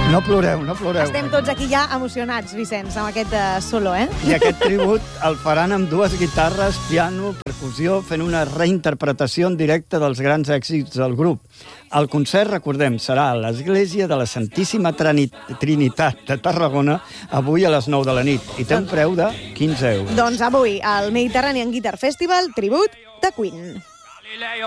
No ploreu, no ploreu. Estem tots aquí ja emocionats, Vicenç, amb aquest solo, I aquest tribut el faran amb dues guitarres, piano, percussió, fent una reinterpretació en directe dels grans èxits del grup. El concert, recordem, serà a l'Església de la Santíssima Trinitat de Tarragona, avui a les 9 de la nit, i té un preu de 15 euros. Doncs avui, al Mediterranean Guitar Festival, tribut de Queen.